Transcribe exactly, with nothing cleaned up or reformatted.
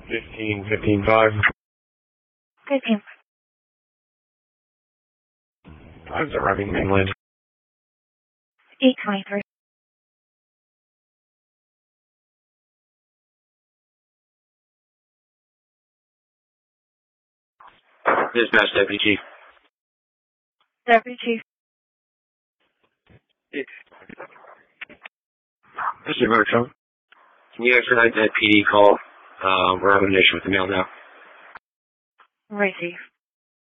Fifteen, fifteen, five. Fifteen. Five's arriving mainland. Eight twenty-three. Dispatch, Deputy Chief. Deputy Chief. Mister Bertram, can you expedite that P D call? Uh, we're having an issue with the mail now. Receive.